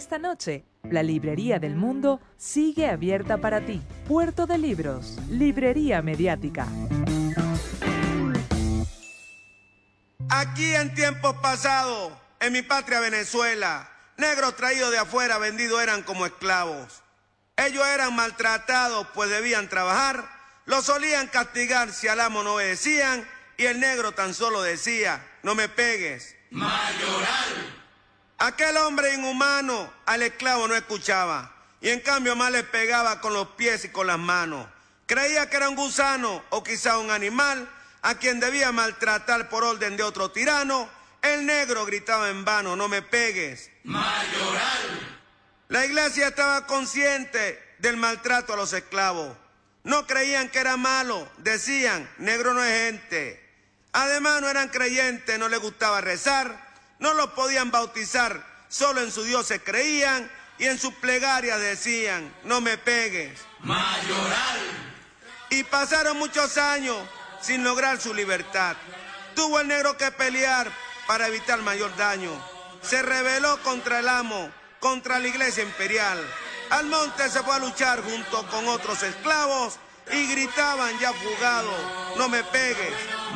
esta noche, la Librería del Mundo sigue abierta para ti. Puerto de Libros, Librería Mediática. Aquí en tiempos pasados, en mi patria Venezuela, negros traídos de afuera vendidos eran como esclavos. Ellos eran maltratados pues debían trabajar, los solían castigar si al amo no obedecían y el negro tan solo decía, no me pegues. Mayoral. Aquel hombre inhumano al esclavo no escuchaba y en cambio más le pegaba con los pies y con las manos. Creía que era un gusano o quizá un animal a quien debía maltratar por orden de otro tirano. El negro gritaba en vano, no me pegues. Mayoral. La iglesia estaba consciente del maltrato a los esclavos. No creían que era malo, decían, negro no es gente. Además no eran creyentes, no les gustaba rezar, no los podían bautizar, solo en su Dios se creían y en sus plegarias decían, no me pegues. Mayoral. Y pasaron muchos años sin lograr su libertad. Tuvo el negro que pelear para evitar mayor daño. Se rebeló contra el amo, contra la iglesia imperial. Al monte se fue a luchar junto con otros esclavos y gritaban ya fugados, no me pegues.